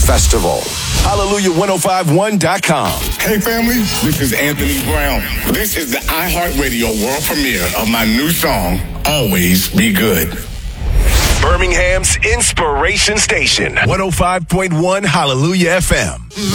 Festival. Hallelujah1051.com. Hey family, this is Anthony Brown. This is the iHeartRadio world premiere of my new song, Always Be Good. Birmingham's Inspiration Station. 105.1 Hallelujah FM.